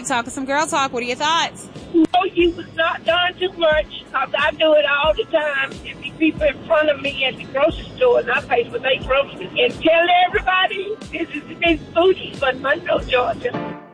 TikTok with some girl talk. What are your thoughts? No, you was not done too much. I do it all the time. If you people in front of me at the grocery store and I pay for their groceries and tell everybody this is Miss Booty from Monroe, Georgia.